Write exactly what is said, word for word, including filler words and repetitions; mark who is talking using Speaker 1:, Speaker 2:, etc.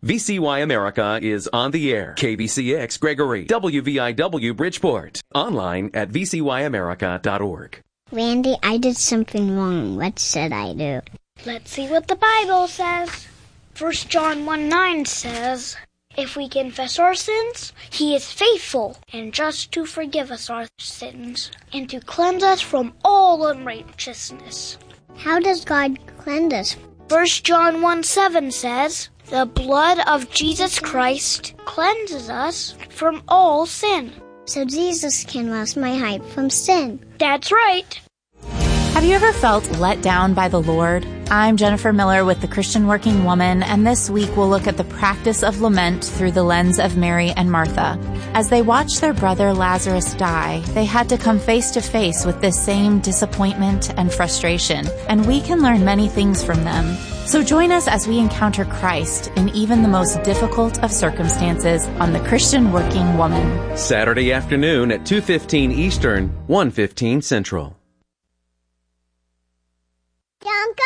Speaker 1: V C Y America is on the air. K B C X Gregory, W V I W Bridgeport. Online at v c y america dot org.
Speaker 2: Randy, I did something wrong. What should I do?
Speaker 3: Let's see what the Bible says. First John one nine says, if we confess our sins, he is faithful and just to forgive us our sins and to cleanse us from all unrighteousness.
Speaker 2: How does God cleanse us?
Speaker 3: First John one seven says, the blood of Jesus Christ cleanses us from all sin.
Speaker 2: So Jesus can wash my heart from sin.
Speaker 3: That's right.
Speaker 4: Have you ever felt let down by the Lord? I'm Jennifer Miller with The Christian Working Woman, and this week we'll look at the practice of lament through the lens of Mary and Martha. As they watched their brother Lazarus die, they had to come face to face with this same disappointment and frustration, and we can learn many things from them. So join us as we encounter Christ in even the most difficult of circumstances on The Christian Working Woman.
Speaker 1: Saturday afternoon at two fifteen Eastern, one fifteen Central.
Speaker 2: Don't go